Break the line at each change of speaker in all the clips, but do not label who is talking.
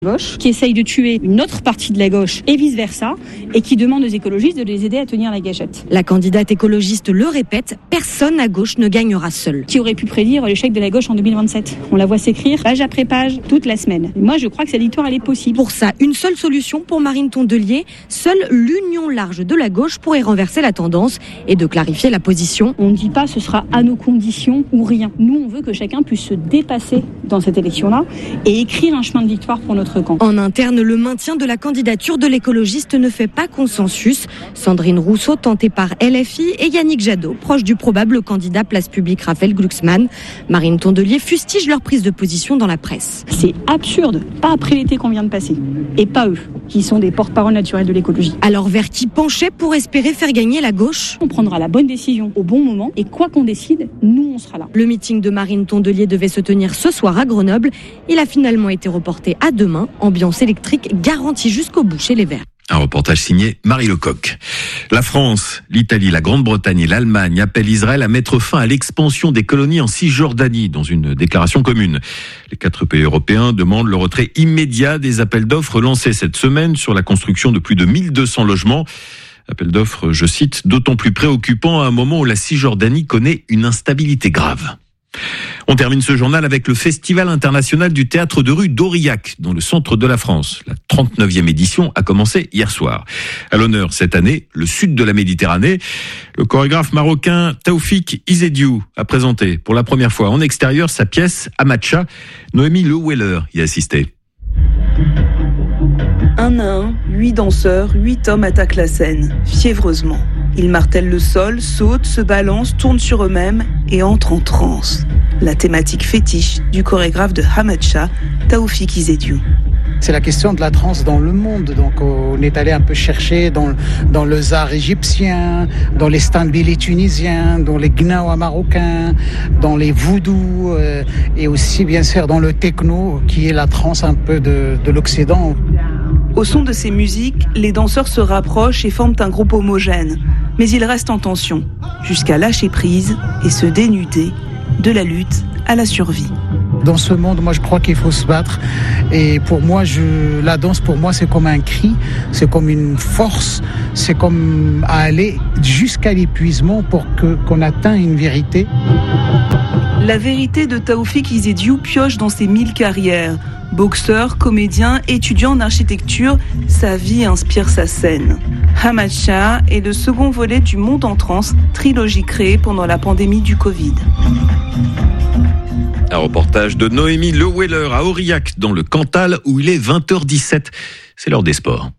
gauche, qui essaye de tuer une autre partie de la gauche et vice-versa, et qui demande aux écologistes de les aider à tenir la gâchette.
La candidate écologiste le répète, personne à gauche ne gagnera seul.
Qui aurait pu prédire l'échec de la gauche en 2027 ? On la voit s'écrire page après page toute la semaine. Et moi, je crois que cette victoire, elle est possible.
Pour ça, une seule solution pour Marine Tondelier, seule l'union large de la gauche pourrait renverser la tendance et de clarifier la position.
On ne dit pas ce sera à nos conditions ou rien. Nous, on veut que chacun puisse se dépasser dans cette élection-là et écrire un chemin de victoire pour notre camp.
En interne, le maintien de la candidature de l'écologiste ne fait pas consensus. Sandrine Rousseau, tentée par LFI, et Yannick Jadot, proche du probable candidat Place Publique Raphaël Glucksmann. Marine Tondelier fustige leur prise de position dans la presse.
C'est absurde, pas après l'été qu'on vient de passer. Et pas eux, qui sont des porte-parole naturels de l'écologie.
Alors vers qui pencher pour espérer faire gagner la gauche ?
On prendra la bonne décision au bon moment et quoi qu'on décide, nous on sera là.
Le meeting de Marine Tondelier devait se tenir ce soir à Grenoble. Il a finalement été reporté à demain. Ambiance électrique garantie jusqu'au bout chez les Verts.
Un reportage signé Marie Lecoq. La France, l'Italie, la Grande-Bretagne et l'Allemagne appellent Israël à mettre fin à l'expansion des colonies en Cisjordanie dans une déclaration commune. Les 4 pays européens demandent le retrait immédiat des appels d'offres lancés cette semaine sur la construction de plus de 1200 logements. Appel d'offres, je cite, d'autant plus préoccupant à un moment où la Cisjordanie connaît une instabilité grave. On termine ce journal avec le Festival international du théâtre de rue d'Aurillac, dans le centre de la France. La 39e édition a commencé hier soir. À l'honneur cette année, le sud de la Méditerranée. Le chorégraphe marocain Taoufik Izediou a présenté pour la première fois en extérieur sa pièce Amacha. Noémie Le Weller y a assisté.
Un à un, 8 danseurs, 8 hommes attaquent la scène, fiévreusement. Ils martèlent le sol, sautent, se balancent, tournent sur eux-mêmes et entrent en transe. La thématique fétiche du chorégraphe de Hamacha, Taoufik Izediou.
C'est la question de la transe dans le monde. Donc on est allé un peu chercher dans le zar égyptien, dans les stambili tunisiens, dans les gnawa marocains, dans les voodoo et aussi bien sûr dans le techno qui est la transe un peu de l'Occident.
Au son de ces musiques, les danseurs se rapprochent et forment un groupe homogène. Mais ils restent en tension, jusqu'à lâcher prise et se dénuder de la lutte à la survie.
Dans ce monde, moi je crois qu'il faut se battre. Et pour moi, la danse pour moi c'est comme un cri, c'est comme une force, c'est comme aller jusqu'à l'épuisement pour qu'on atteigne une vérité.
La vérité de Taoufik Izediou pioche dans ses 1000 carrières. Boxeur, comédien, étudiant en architecture, sa vie inspire sa scène. Hamacha est le second volet du Monde en transe, trilogie créée pendant la pandémie du Covid.
Un reportage de Noémie Le Weller à Aurillac, dans le Cantal, où il est 20h17. C'est l'heure des sports.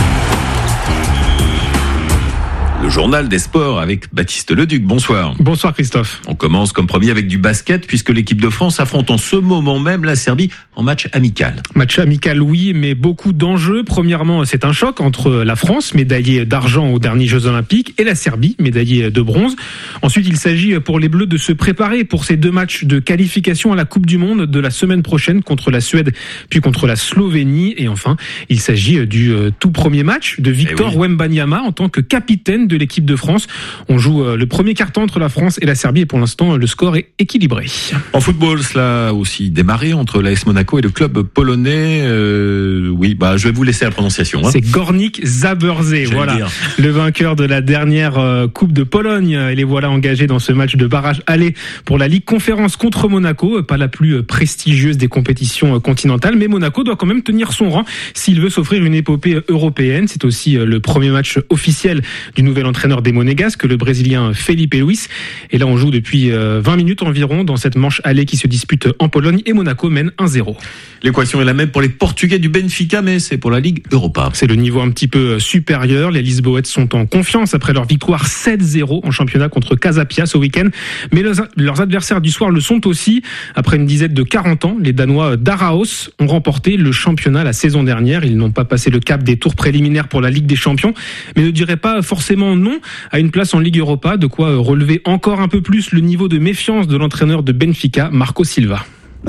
Le journal des sports avec Baptiste Leduc. Bonsoir.
Bonsoir Christophe.
On commence comme premier avec du basket puisque l'équipe de France affronte en ce moment même la Serbie en match amical.
Match amical oui, mais beaucoup d'enjeux. Premièrement, c'est un choc entre la France, médaillée d'argent aux derniers Jeux Olympiques, et la Serbie, médaillée de bronze. Ensuite, il s'agit pour les Bleus de se préparer pour ces 2 matchs de qualification à la Coupe du Monde de la semaine prochaine contre la Suède puis contre la Slovénie. Et enfin, il s'agit du tout premier match de Victor Wembanyama en tant que capitaine de l'équipe de France. On joue le premier carton entre la France et la Serbie et pour l'instant le score est équilibré.
En football, cela a aussi démarré entre l'AS Monaco et le club polonais. Je vais vous laisser la prononciation.
C'est Górnik Zabrze, voilà, le vainqueur de la dernière Coupe de Pologne. Et les voilà engagés dans ce match de barrage aller pour la Ligue Conférence contre Monaco, pas la plus prestigieuse des compétitions continentales, mais Monaco doit quand même tenir son rang s'il veut s'offrir une épopée européenne. C'est aussi le premier match officiel du nouvel entraîneur des Monégasques, le Brésilien Felipe Luis. Et là, on joue depuis 20 minutes environ dans cette manche aller qui se dispute en Pologne et Monaco mène 1-0.
L'équation est la même pour les Portugais du Benfica, mais c'est pour la Ligue Europa.
C'est le niveau un petit peu supérieur. Les Lisboètes sont en confiance après leur victoire 7-0 en championnat contre Casa Pia ce week-end. Mais leurs adversaires du soir le sont aussi. Après une dizaine de 40 ans, les Danois d'Araos ont remporté le championnat la saison dernière. Ils n'ont pas passé le cap des tours préliminaires pour la Ligue des Champions, mais ne diraient pas forcément non à une place en Ligue Europa, de quoi relever encore un peu plus le niveau de méfiance de l'entraîneur de Benfica, Marco Silva.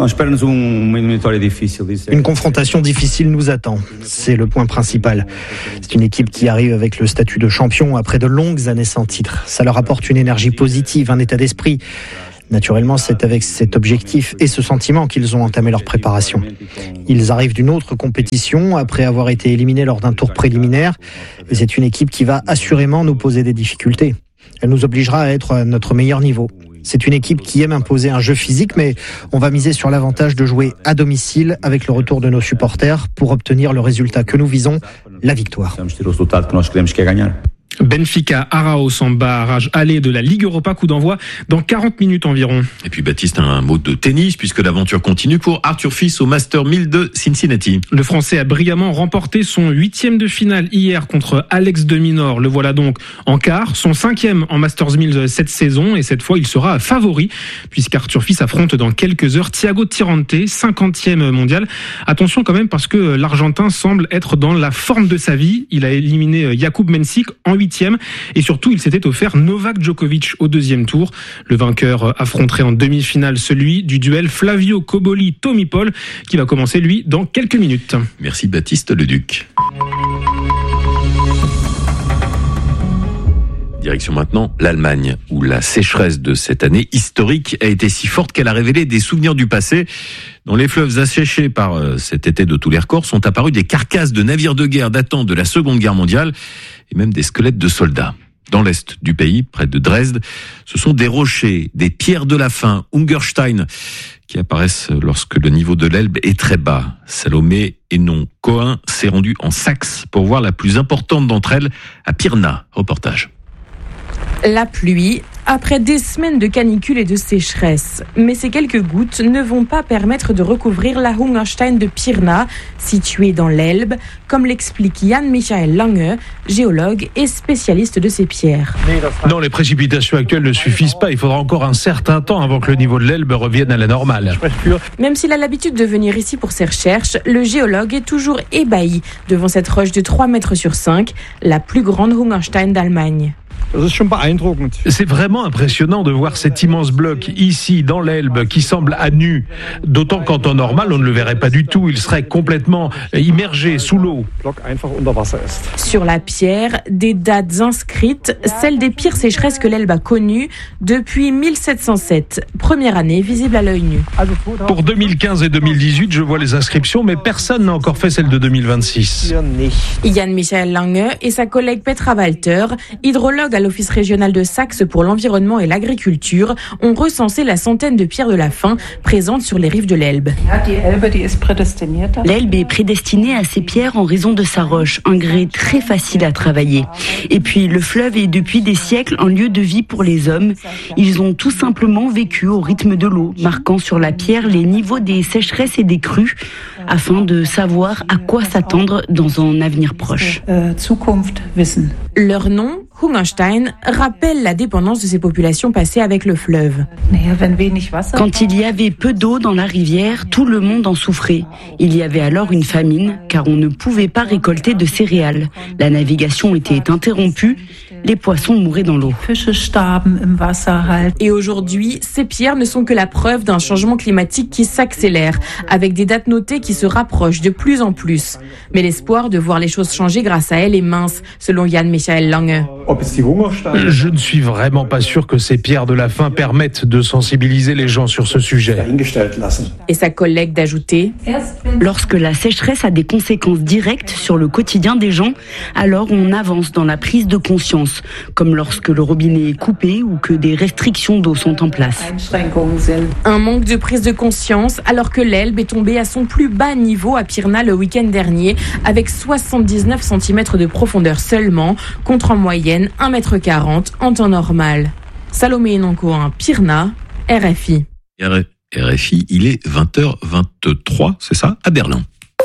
Une confrontation difficile nous attend, c'est le point principal. C'est une équipe qui arrive avec le statut de champion après de longues années sans titre. Ça leur apporte une énergie positive, un état d'esprit. Naturellement, c'est avec cet objectif et ce sentiment qu'ils ont entamé leur préparation. Ils arrivent d'une autre compétition après avoir été éliminés lors d'un tour préliminaire. Et c'est une équipe qui va assurément nous poser des difficultés. Elle nous obligera à être à notre meilleur niveau. C'est une équipe qui aime imposer un jeu physique, mais on va miser sur l'avantage de jouer à domicile avec le retour de nos supporters pour obtenir le résultat que nous visons, la victoire.
Benfica Araos en barrage aller de la Ligue Europa, coup d'envoi dans 40 minutes environ.
Et puis Baptiste, un mot de tennis puisque l'aventure continue pour Arthur Fils au Master 1000 de Cincinnati.
Le Français a brillamment remporté son 8e de finale hier contre Alex de Minaur. Le voilà donc en quart, son 5e en Masters 1000 cette saison et cette fois il sera favori puisqu'Arthur Fils affronte dans quelques heures Thiago Tirante, 50e mondial. Attention quand même parce que l'Argentin semble être dans la forme de sa vie. Il a éliminé Jakub Mensik en 8e et surtout il s'était offert Novak Djokovic au 2e tour. Le vainqueur affronterait en demi-finale celui du duel Flavio Cobolli-Tommy Paul qui va commencer lui dans quelques minutes.
Merci Baptiste Leduc. Direction maintenant l'Allemagne, où la sécheresse de cette année historique a été si forte qu'elle a révélé des souvenirs du passé. Dans les fleuves asséchés par cet été de tous les records sont apparus des carcasses de navires de guerre datant de la Seconde Guerre mondiale et même des squelettes de soldats. Dans l'est du pays, près de Dresde, ce sont des rochers, des pierres de la faim, Hungerstein, qui apparaissent lorsque le niveau de l'Elbe est très bas. Salomé et non Cohen s'est rendu en Saxe pour voir la plus importante d'entre elles à Pirna. Reportage.
La pluie, après des semaines de canicule et de sécheresse. Mais ces quelques gouttes ne vont pas permettre de recouvrir la Hungerstein de Pirna, située dans l'Elbe, comme l'explique Jan Michael Lange, géologue et spécialiste de ces pierres.
Non, les précipitations actuelles ne suffisent pas. Il faudra encore un certain temps avant que le niveau de l'Elbe revienne à la normale.
Même s'il a l'habitude de venir ici pour ses recherches, le géologue est toujours ébahi devant cette roche de 3 mètres sur 5, la plus grande Hungerstein d'Allemagne.
C'est vraiment impressionnant de voir cet immense bloc ici dans l'Elbe qui semble à nu. D'autant qu'en temps normal, on ne le verrait pas du tout. Il serait complètement immergé sous l'eau.
Sur la pierre, des dates inscrites, celles des pires sécheresses que l'Elbe a connues depuis 1707. Première année visible à l'œil nu.
Pour 2015 et 2018, je vois les inscriptions, mais personne n'a encore fait celle de 2026.
Jan Michael Lange et sa collègue Petra Walter, hydrologue à l'Office régional de Saxe pour l'environnement et l'agriculture, ont recensé la centaine de pierres de la faim présentes sur les rives de l'Elbe.
L'Elbe est prédestinée à ces pierres en raison de sa roche, un grès très facile à travailler. Et puis le fleuve est depuis des siècles un lieu de vie pour les hommes. Ils ont tout simplement vécu au rythme de l'eau, marquant sur la pierre les niveaux des sécheresses et des crues, afin de savoir à quoi s'attendre dans un avenir proche.
Leur nom, Hungerstein, rappelle la dépendance de ces populations passées avec le fleuve.
Quand il y avait peu d'eau dans la rivière, tout le monde en souffrait. Il y avait alors une famine, car on ne pouvait pas récolter de céréales. La navigation était interrompue, les poissons mouraient dans l'eau.
Et aujourd'hui, ces pierres ne sont que la preuve d'un changement climatique qui s'accélère, avec des dates notées qui se rapprochent de plus en plus. Mais l'espoir de voir les choses changer grâce à elles est mince, selon Jan Michael Lange.
Je ne suis vraiment pas sûr que ces pierres de la faim permettent de sensibiliser les gens sur ce sujet.
Et sa collègue d'ajouter:
lorsque la sécheresse a des conséquences directes sur le quotidien des gens, alors on avance dans la prise de conscience, comme lorsque le robinet est coupé ou que des restrictions d'eau sont en place.
Un manque de prise de conscience alors que l'Elbe est tombée à son plus bas niveau à Pirna le week-end dernier, avec 79 cm de profondeur seulement, contre en moyenne 1,40 m en temps normal. Salomé Noncoin, Pirna, RFI.
RFI, il est 20h23, c'est ça, à Berlin.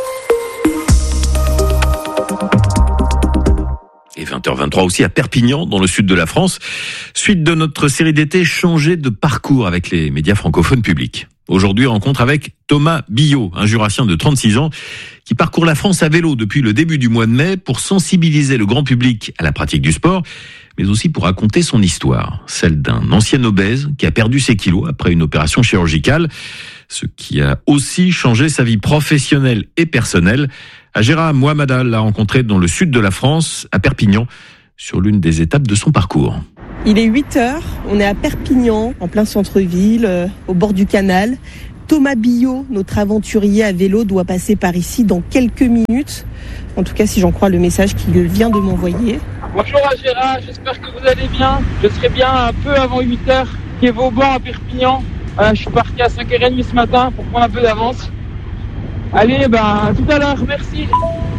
Et 20h23 aussi à Perpignan, dans le sud de la France. Suite de notre série d'été, changer de parcours avec les médias francophones publics. Aujourd'hui, rencontre avec Thomas Billot, un jurassien de 36 ans, qui parcourt la France à vélo depuis le début du mois de mai pour sensibiliser le grand public à la pratique du sport, mais aussi pour raconter son histoire, celle d'un ancien obèse qui a perdu ses kilos après une opération chirurgicale, ce qui a aussi changé sa vie professionnelle et personnelle. Agera Mohamada l'a rencontré dans le sud de la France, à Perpignan, sur l'une des étapes de son parcours.
Il est 8h, on est à Perpignan, en plein centre-ville, au bord du canal. Thomas Billot, notre aventurier à vélo, doit passer par ici dans quelques minutes. En tout cas, si j'en crois le message qu'il vient de m'envoyer.
Bonjour à Gérard, j'espère que vous allez bien. Je serai bien un peu avant 8h, qui est Vauban à Perpignan. Voilà, je suis parti à 5h30 ce matin pour prendre un peu d'avance. Allez, à tout à l'heure, merci.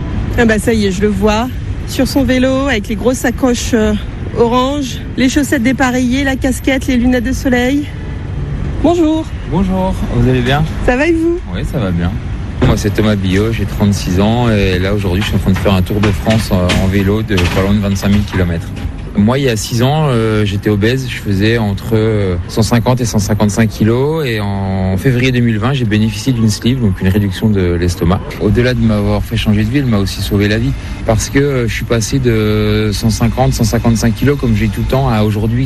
Ça y est, je le vois. Sur son vélo, avec les grosses sacoches orange, les chaussettes dépareillées, la casquette, les lunettes de soleil. Bonjour.
Bonjour, vous allez bien ?
Ça va et vous ?
Oui, ça va bien. Moi, c'est Thomas Billot, j'ai 36 ans et là, aujourd'hui, je suis en train de faire un tour de France en vélo de pas loin de 25 000 km. Moi, il y a 6 ans, j'étais obèse, je faisais entre 150 et 155 kilos et en février 2020, j'ai bénéficié d'une sleeve, donc une réduction de l'estomac. Au-delà de m'avoir fait changer de vie, elle m'a aussi sauvé la vie parce que je suis passé de 150, 155 kilos comme j'ai tout le temps à aujourd'hui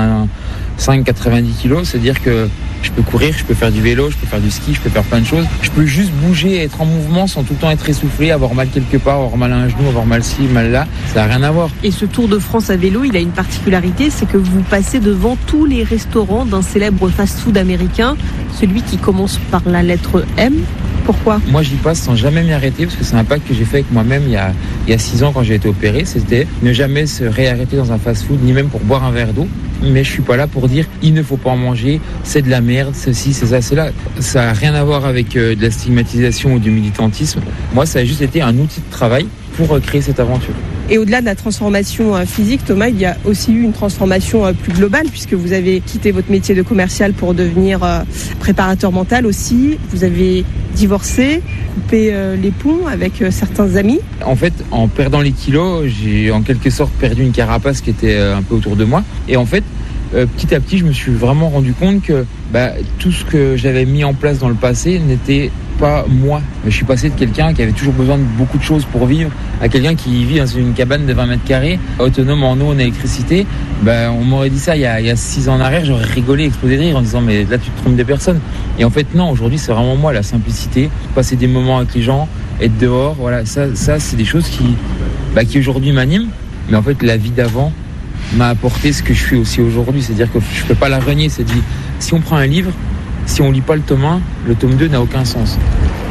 85, 90 kilos, c'est-à-dire que je peux courir, je peux faire du vélo, je peux faire du ski, je peux faire plein de choses. Je peux juste bouger et être en mouvement sans tout le temps être essoufflé, avoir mal quelque part, avoir mal à un genou, avoir mal ci, mal là. Ça n'a rien à voir.
Et ce Tour de France à vélo, il a une particularité, c'est que vous passez devant tous les restaurants d'un célèbre fast-food américain, celui qui commence par la lettre M. Pourquoi ?
Moi, j'y passe sans jamais m'y arrêter parce que c'est un pacte que j'ai fait avec moi-même il y a 6 ans quand j'ai été opéré. C'était ne jamais se réarrêter dans un fast-food, ni même pour boire un verre d'eau. Mais je suis pas là pour dire il ne faut pas en manger, c'est de la merde, ceci, c'est ça, c'est là. Ça n'a rien à voir avec de la stigmatisation ou du militantisme. Moi, ça a juste été un outil de travail pour créer cette aventure.
Et au-delà de la transformation physique, Thomas, il y a aussi eu une transformation plus globale puisque vous avez quitté votre métier de commercial pour devenir préparateur mental aussi. Vous avez divorcé, coupé les ponts avec certains amis.
En fait, en perdant les kilos, j'ai en quelque sorte perdu une carapace qui était un peu autour de moi. Et en fait, petit à petit, je me suis vraiment rendu compte que tout ce que j'avais mis en place dans le passé n'était pas moi. Je suis passé de quelqu'un qui avait toujours besoin de beaucoup de choses pour vivre à quelqu'un qui vit dans une cabane de 20 mètres carrés, autonome en eau, en électricité. On m'aurait dit ça il y a 6 ans en arrière, j'aurais rigolé, explosé de rire en disant mais là tu te trompes des personnes. Et en fait non, aujourd'hui c'est vraiment moi, la simplicité, passer des moments avec les gens, être dehors, voilà, ça c'est des choses qui aujourd'hui m'animent. Mais en fait la vie d'avant m'a apporté ce que je suis aussi aujourd'hui, c'est-à-dire que je peux pas la renier, c'est dit si on prend un livre, si on lit pas le tome 1, le tome 2 n'a aucun sens.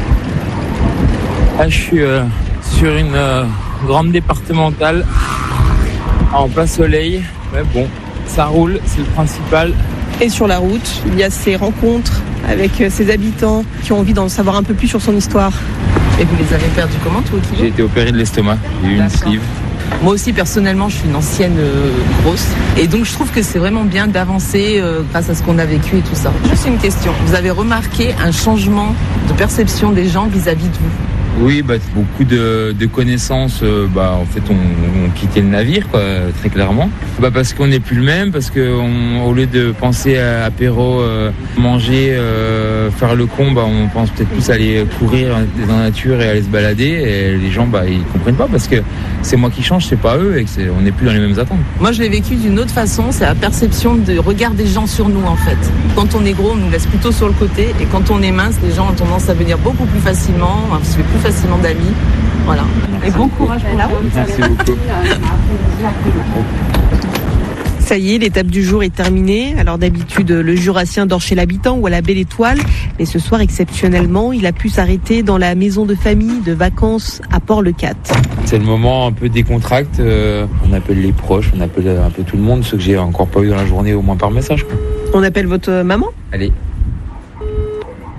Là, je suis sur une grande départementale en plein soleil. Mais bon, ça roule, c'est le principal.
Et sur la route, il y a ces rencontres avec ces habitants qui ont envie d'en savoir un peu plus sur son histoire. Et vous les avez perdus comment, toi, Kilo ?
J'ai été opéré de l'estomac, j'ai eu une sleeve.
Moi aussi, personnellement, je suis une ancienne grosse. Et donc, je trouve que c'est vraiment bien d'avancer grâce à ce qu'on a vécu et tout ça. Juste une question. Vous avez remarqué un changement de perception des gens vis-à-vis de vous ?
Oui, beaucoup de connaissances, en fait, on quitté le navire, quoi, très clairement. Parce qu'on n'est plus le même, parce que au lieu de penser à apéro, manger, faire le con, on pense peut-être plus à aller courir dans la nature et aller se balader. Et les gens, ils comprennent pas parce que c'est moi qui change, c'est pas eux, et que on n'est plus dans les mêmes attentes.
Moi, je l'ai vécu d'une autre façon. C'est la perception de regard des gens sur nous, en fait. Quand on est gros, on nous laisse plutôt sur le côté, et quand on est mince, les gens ont tendance à venir beaucoup plus facilement, on se fait plus facilement d'amis. Voilà. Et bon courage pour la route.
Merci beaucoup.
Ça y est, l'étape du jour est terminée. Alors d'habitude, le Jurassien dort chez l'habitant ou à la Belle Étoile. Mais ce soir, exceptionnellement, il a pu s'arrêter dans la maison de famille de vacances à Port-le-Cat.
C'est le moment un peu décontracté. On appelle les proches, on appelle un peu tout le monde, ceux que j'ai encore pas eu dans la journée, au moins par message, quoi.
On appelle votre maman ?
Allez.
Allô ?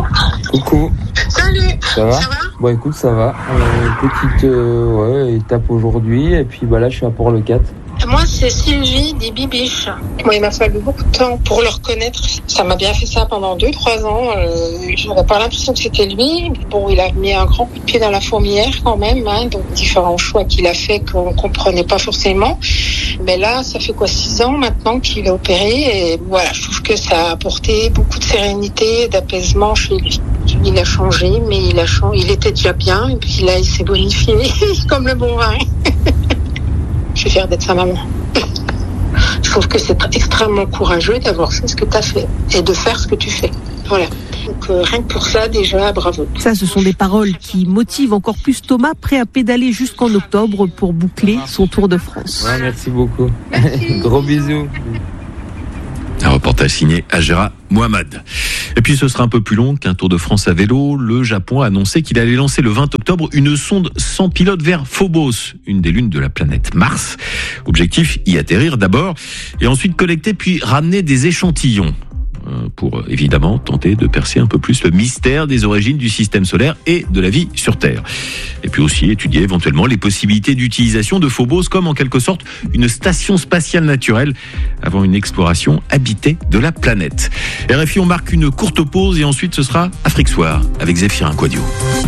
Coucou.
Salut.
Ça va ? Bon, écoute, ça va. Petite étape aujourd'hui. Et puis là, je suis à Port-le-Cat.
Moi, c'est Sylvie des Bibiches. Moi, il m'a fallu beaucoup de temps pour le reconnaître. Ça m'a bien fait ça pendant 2-3 ans. J'avais pas l'impression que c'était lui. Bon, il a mis un grand coup de pied dans la fourmilière quand même, donc différents choix qu'il a fait qu'on comprenait pas forcément. Mais là, ça fait 6 ans maintenant qu'il est opéré, et voilà, je trouve que ça a apporté beaucoup de sérénité, d'apaisement chez lui. Il a changé, mais il était déjà bien, et puis là, il s'est bonifié comme le bon vin. Je suis fière d'être sa maman. Je trouve que c'est extrêmement courageux d'avoir fait ce que tu as fait et de faire ce que tu fais. Voilà. Donc rien que pour ça, déjà, bravo.
Ça, ce sont des paroles qui motivent encore plus Thomas, prêt à pédaler jusqu'en octobre pour boucler son Tour de France.
Ouais, merci beaucoup. Merci. Gros bisous.
Un reportage signé Ajera Mohamed. Et puis ce sera un peu plus long qu'un Tour de France à vélo. Le Japon a annoncé qu'il allait lancer le 20 octobre une sonde sans pilote vers Phobos, une des lunes de la planète Mars. Objectif, y atterrir d'abord et ensuite collecter puis ramener des échantillons pour évidemment tenter de percer un peu plus le mystère des origines du système solaire et de la vie sur Terre. Et puis aussi étudier éventuellement les possibilités d'utilisation de Phobos comme en quelque sorte une station spatiale naturelle avant une exploration habitée de la planète. RFI, on marque une courte pause et ensuite ce sera Afrique Soir avec Zéphirin Quadio.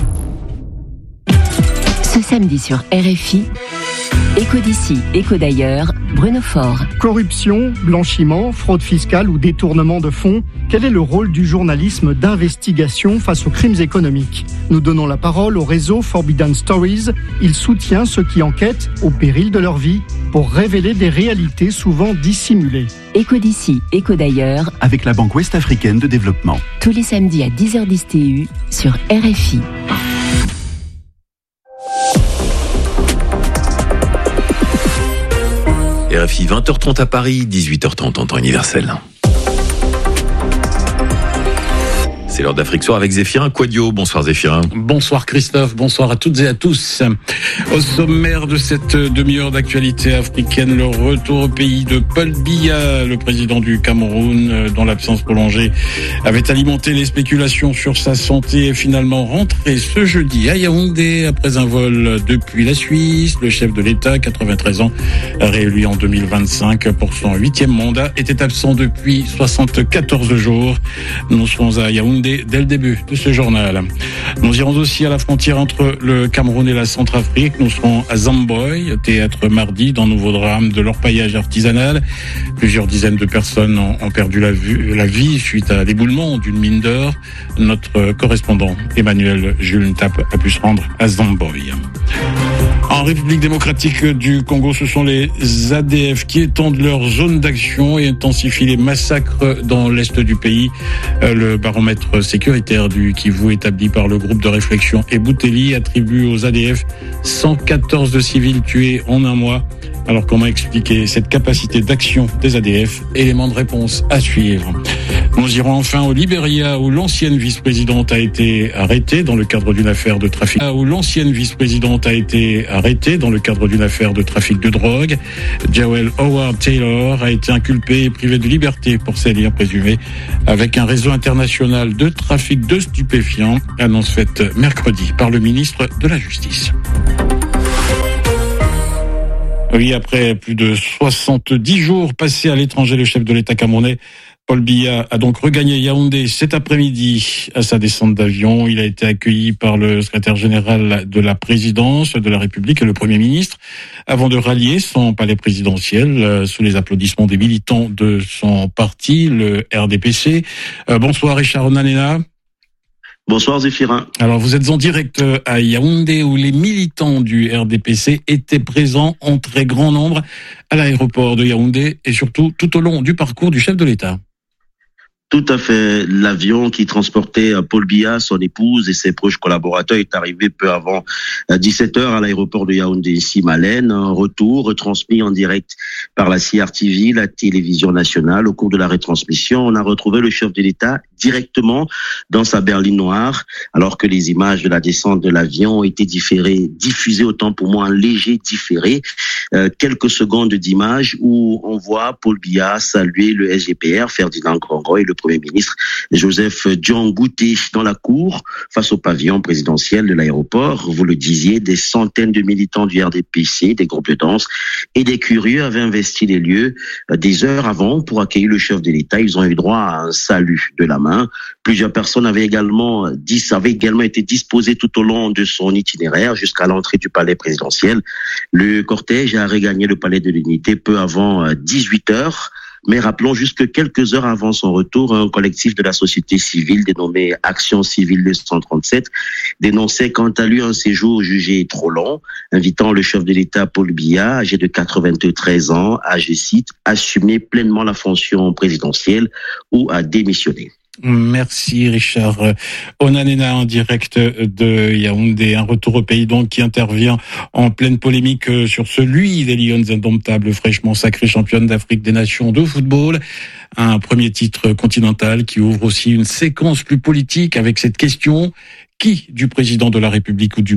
Ce samedi sur RFI, Écho d'ici, écho d'ailleurs, Bruno Faure.
Corruption, blanchiment, fraude fiscale ou détournement de fonds, quel est le rôle du journalisme d'investigation face aux crimes économiques ? Nous donnons la parole au réseau Forbidden Stories. Il soutient ceux qui enquêtent au péril de leur vie pour révéler des réalités souvent dissimulées.
Écho d'ici, écho d'ailleurs,
avec la Banque Ouest-Africaine de Développement.
Tous les samedis à 10h10 TU sur RFI.
RFI, 20h30 à Paris, 18h30 en temps universel. C'est l'heure d'Afrique Soir avec Zéphirin Quadio. Bonsoir Zéphirin.
Bonsoir Christophe, bonsoir à toutes et à tous. Au sommaire de cette demi-heure d'actualité africaine, le retour au pays de Paul Biya, le président du Cameroun, dont l'absence prolongée avait alimenté les spéculations sur sa santé, est finalement rentré ce jeudi à Yaoundé après un vol depuis la Suisse. Le chef de l'État, 93 ans, réélu en 2025 pour son 8e mandat, était absent depuis 74 jours. Nous serons à Yaoundé dès le début de ce journal. Nous irons aussi à la frontière entre le Cameroun et la Centrafrique. Nous serons à Zamboy, théâtre mardi d'un nouveau drame de l'orpaillage artisanal. Plusieurs dizaines de personnes ont perdu la vie suite à l'éboulement d'une mine d'or. Notre correspondant Emmanuel Jules Ntap a pu se rendre à Zamboy. En République démocratique du Congo, ce sont les ADF qui étendent leur zone d'action et intensifient les massacres dans l'est du pays. Le baromètre sécuritaire du Kivu établi par le groupe de réflexion Ebouteli attribue aux ADF 114 de civils tués en un mois. Alors comment expliquer cette capacité d'action des ADF? Élément de réponse à suivre. Nous irons enfin au Libéria où l'ancienne vice-présidente a été arrêtée dans le cadre d'une affaire de trafic. de drogue. Jawel Howard Taylor a été inculpé et privé de liberté pour ses liens présumés avec un réseau international de trafic de stupéfiants. Annonce faite mercredi par le ministre de la Justice. Oui, après plus de 70 jours passés à l'étranger, le chef de l'État camerounais, Paul Biya, a donc regagné Yaoundé cet après-midi à sa descente d'avion. Il a été accueilli par le secrétaire général de la présidence de la République et le Premier ministre avant de rallier son palais présidentiel sous les applaudissements des militants de son parti, le RDPC. Bonsoir Richard Onanena.
Bonsoir Zéphirin.
Alors vous êtes en direct à Yaoundé où les militants du RDPC étaient présents en très grand nombre à l'aéroport de Yaoundé et surtout tout au long du parcours du chef de l'État.
Tout à fait. L'avion qui transportait Paul Biya, son épouse et ses proches collaborateurs est arrivé peu avant 17h à l'aéroport de Yaoundé-Simalène. Un retour retransmis en direct par la CRTV, la télévision nationale. Au cours de la retransmission, on a retrouvé le chef de l'État directement dans sa berline noire, alors que les images de la descente de l'avion ont été diffusées autant pour moi en léger différé. Quelques secondes d'images où on voit Paul Biya saluer le SGPR, Ferdinand Ngongo et le Premier ministre Joseph Dion-Ngouté dans la cour face au pavillon présidentiel de l'aéroport. Vous le disiez, des centaines de militants du RDPC, des groupes de danse et des curieux avaient investi les lieux des heures avant pour accueillir le chef de l'État. Ils ont eu droit à un salut de la main. Plusieurs personnes avaient également été disposées tout au long de son itinéraire jusqu'à l'entrée du palais présidentiel. Le cortège a regagné le palais de l'Unité peu avant 18h. Mais rappelons juste que quelques heures avant son retour, un collectif de la société civile dénommé Action Civile 237 dénonçait quant à lui un séjour jugé trop long, invitant le chef de l'État Paul Biya, âgé de 93 ans, à, je cite, assumer pleinement la fonction présidentielle ou à démissionner.
Merci Richard. Onanena en direct de Yaoundé, un retour au pays donc qui intervient en pleine polémique sur celui des Lions indomptables, fraîchement sacrée championne d'Afrique des Nations de football. Un premier titre continental qui ouvre aussi une séquence plus politique avec cette question: qui du président de la République ou du